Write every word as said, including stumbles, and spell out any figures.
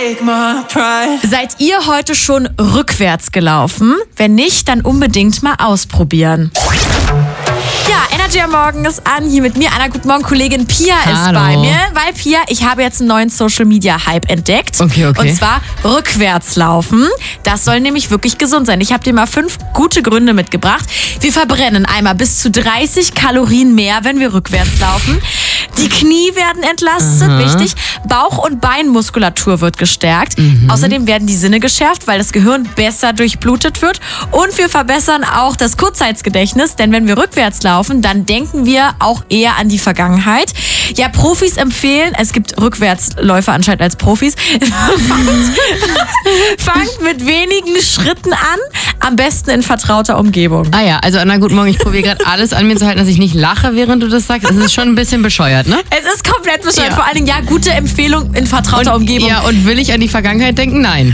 take my pride. Seid ihr heute schon rückwärts gelaufen? Wenn nicht, dann unbedingt mal ausprobieren. Ja, Energy am Morgen ist an. Hier mit mir, einer guten Morgen, Kollegin Pia ist Hallo. bei mir. Weil Pia, ich habe jetzt einen neuen Social-Media-Hype entdeckt. Okay, okay. Und zwar rückwärts laufen. Das soll nämlich wirklich gesund sein. Ich habe dir mal fünf gute Gründe mitgebracht. Wir verbrennen einmal bis zu dreißig Kalorien mehr, wenn wir rückwärts laufen. Die Knie werden entlastet, Aha. wichtig. Bauch- und Beinmuskulatur wird gestärkt. Mhm. Außerdem werden die Sinne geschärft, weil das Gehirn besser durchblutet wird. Und wir verbessern auch das Kurzzeitgedächtnis, denn wenn wir rückwärts laufen, dann denken wir auch eher an die Vergangenheit. Ja, Profis empfehlen, es gibt Rückwärtsläufer anscheinend als Profis, fangt, fangt mit wenigen Schritten an, am besten in vertrauter Umgebung. Ah ja, also Anna, guten Morgen. Ich probiere gerade alles an mir zu halten, dass ich nicht lache, während du das sagst. Es ist schon ein bisschen bescheuert, ne? Es ist komplett bescheuert. Ja. Vor allen Dingen, ja, gute Empfehlung in vertrauter Und, Umgebung. ja, und will ich an die Vergangenheit denken? Nein.